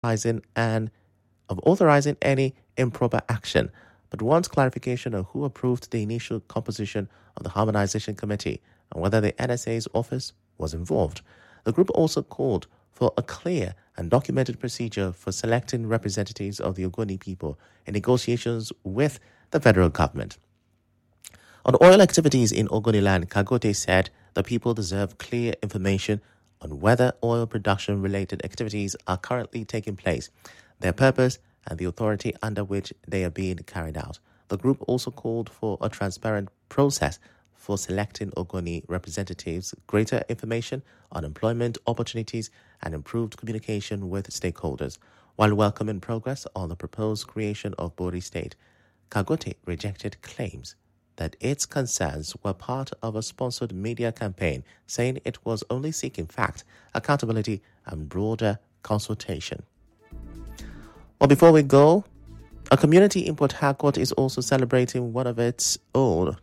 authorizing any improper action, but wants clarification on who approved the initial composition of the Harmonization Committee and whether the NSA's office was involved. The group also called for a clear and documented procedure for selecting representatives of the Ogoni people in negotiations with the federal government. On oil activities in Ogoniland, Kagote said the people deserve clear information on whether oil production-related activities are currently taking place, their purpose, and the authority under which they are being carried out. The group also called for a transparent process for selecting Ogoni representatives, greater information on employment opportunities, and improved communication with stakeholders. While welcoming progress on the proposed creation of Bori State, Kagote rejected claims that its concerns were part of a sponsored media campaign, saying it was only seeking fact, accountability, and broader consultation. Well, before we go, a community in Port Harcourt is also celebrating one of its own.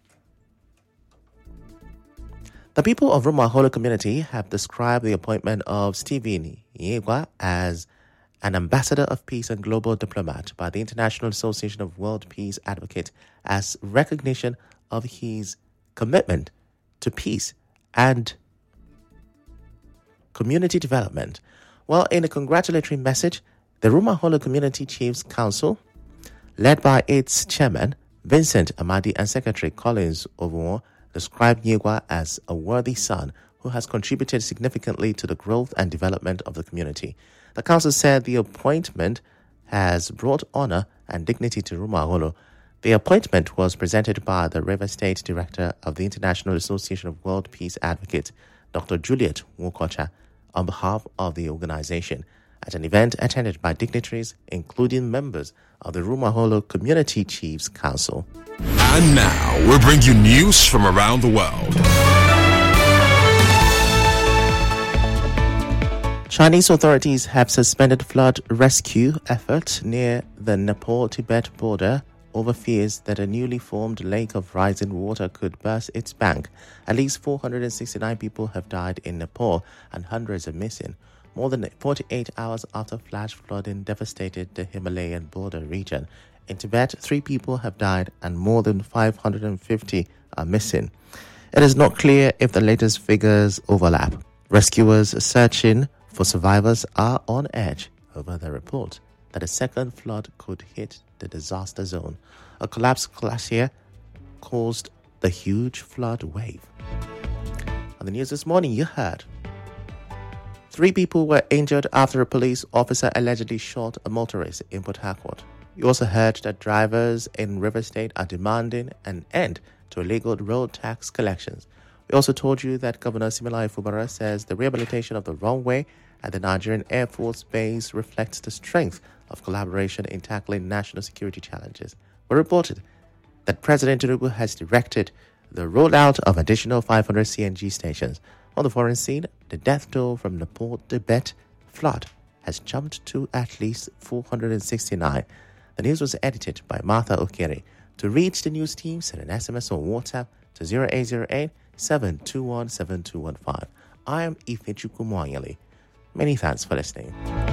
The people of Rumaholo community have described the appointment of Stephen Yegwa as an ambassador of peace and global diplomat by the International Association of World Peace Advocates as recognition of his commitment to peace and community development. Well, in a congratulatory message, the Rumaholo Community Chiefs Council, led by its chairman, Vincent Amadi, and Secretary Collins Ovuo, described Yegwa as a worthy son who has contributed significantly to the growth and development of the community. The council said the appointment has brought honor and dignity to Rumaholo. The appointment was presented by the River State Director of the International Association of World Peace Advocates, Dr. Juliet Wokocha, on behalf of the organization, at an event attended by dignitaries, including members of the Rumaholo Community Chiefs Council. And now, we'll bring you news from around the world. Chinese authorities have suspended flood rescue efforts near the Nepal-Tibet border over fears that a newly formed lake of rising water could burst its bank. At least 469 people have died in Nepal and hundreds are missing, more than 48 hours after flash flooding devastated the Himalayan border region. In Tibet, 3 people have died and more than 550 are missing. It is not clear if the latest figures overlap. Rescuers searching for survivors are on edge over the report that a second flood could hit the disaster zone. A collapsed glacier caused the huge flood wave. On the news this morning, you heard 3 people were injured after a police officer allegedly shot a motorist in Port Harcourt. You also heard that drivers in River State are demanding an end to illegal road tax collections. We also told you that Governor Similai Fubara says the rehabilitation of the runway at the Nigerian Air Force Base reflects the strength of collaboration in tackling national security challenges. We reported that President Tinubu has directed the rollout of additional 500 CNG stations. On the foreign scene, the death toll from Nepal-Tibet flood has jumped to at least 469. The news was edited by Martha Okere. To reach the news team, send an SMS or WhatsApp to 0808 721 7215. I am Ifechukwu Mwanyali. Many thanks for listening.